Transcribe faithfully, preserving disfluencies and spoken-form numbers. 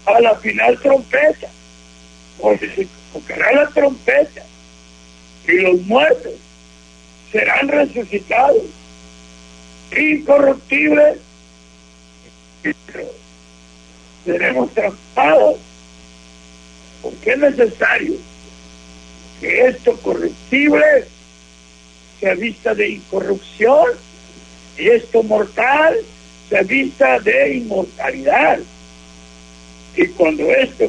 a la final trompeta, porque se tocará la trompeta y los muertos serán resucitados, incorruptibles, y seremos traspassados, porque es necesario que esto corruptible se vista de incorrupción y esto mortal se vista de inmortalidad. Y cuando esto